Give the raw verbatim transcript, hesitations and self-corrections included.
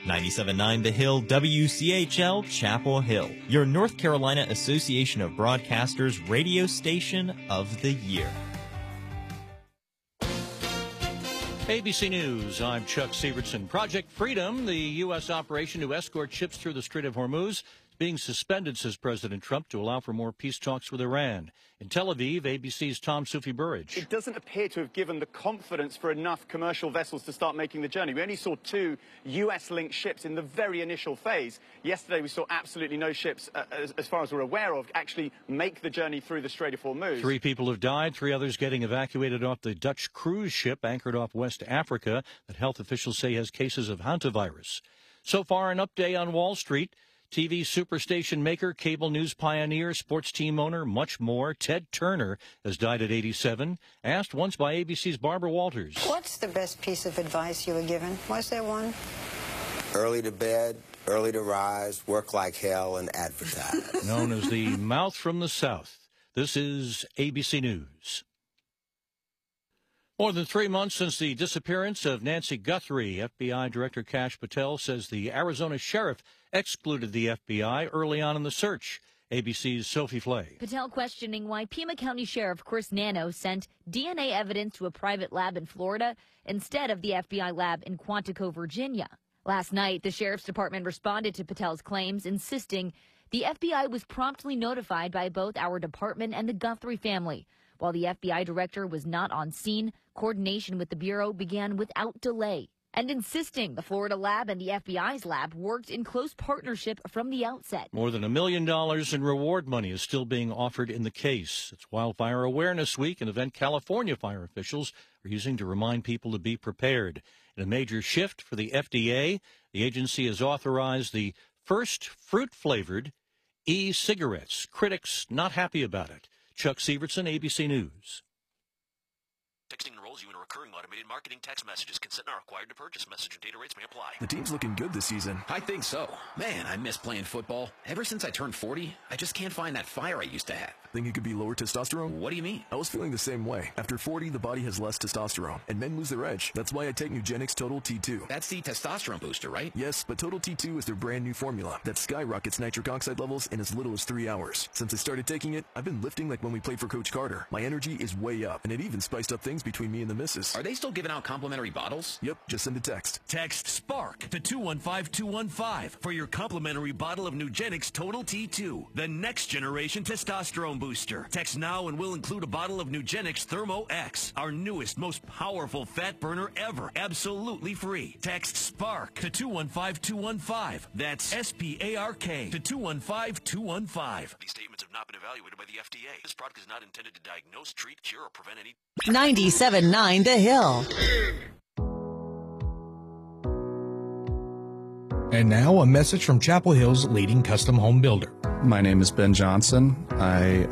ninety-seven point nine The Hill, W C H L, Chapel Hill, your North Carolina Association of Broadcasters radio station of the year. A B C News, I'm Chuck Severson. Project Freedom, the U S operation to escort ships through the Strait of Hormuz, being suspended, says President Trump, to allow for more peace talks with Iran. In Tel Aviv, A B C's Tom Soufi-Burridge. It doesn't appear to have given the confidence for enough commercial vessels to start making the journey. We only saw two U S-linked ships in the very initial phase. Yesterday, we saw absolutely no ships, uh, as, as far as we're aware of, actually make the journey through the Strait of Hormuz. Three people have died, three others getting evacuated off the Dutch cruise ship anchored off West Africa that health officials say has cases of hantavirus. So far, an update on Wall Street. T V superstation maker, cable news pioneer, sports team owner, much more. Ted Turner has died at eighty-seven. Asked once by A B C's Barbara Walters. What's the best piece of advice you were given? Was there one? Early to bed, early to rise, work like hell, and advertise. Known as the mouth from the South. This is A B C News. More than three months since the disappearance of Nancy Guthrie, F B I Director Kash Patel says the Arizona sheriff excluded the F B I early on in the search. A B C's Sophie Flay. Patel questioning why Pima County Sheriff Chris Nano sent D N A evidence to a private lab in Florida instead of the F B I lab in Quantico, Virginia. Last night, the Sheriff's Department responded to Patel's claims, insisting the F B I was promptly notified by both our department and the Guthrie family. While the F B I director was not on scene, coordination with the Bureau began without delay, and insisting the Florida lab and the F B I's lab worked in close partnership from the outset. More than a million dollars in reward money is still being offered in the case. It's Wildfire Awareness Week, an event California fire officials are using to remind people to be prepared. In a major shift for the F D A, the agency has authorized the first fruit-flavored e-cigarettes. Critics not happy about it. Chuck Severson, A B C News. Texting enrolls you in a recurring automated marketing text messages. Consent not required to purchase. Message and data rates may apply. The team's looking good this season. I think so. Man, I miss playing football. Ever since I turned forty, I just can't find that fire I used to have. Think it could be lower testosterone? What do you mean? I was feeling the same way. After forty, the body has less testosterone, and men lose their edge. That's why I take Nugenix Total T two. That's the testosterone booster, right? Yes, but Total T two is their brand new formula that skyrockets nitric oxide levels in as little as three hours. Since I started taking it, I've been lifting like when we played for Coach Carter. My energy is way up, and it even spiced up things between me and the missus. Are they still giving out complimentary bottles? Yep, just send a text. Text SPARK to two one five two one five for your complimentary bottle of Nugenix Total T two, the next generation testosterone booster. Text now and we'll include a bottle of Nugenix Thermo X, our newest, most powerful fat burner ever, absolutely free. Text SPARK to two one five two one five. That's S P A R K to two one five two one five. These statements have not been evaluated by the F D A. This product is not intended to diagnose, treat, cure, or prevent any... ninety-seven point nine The Hill. And now a message from Chapel Hill's leading custom home builder. My name is Ben Johnson. I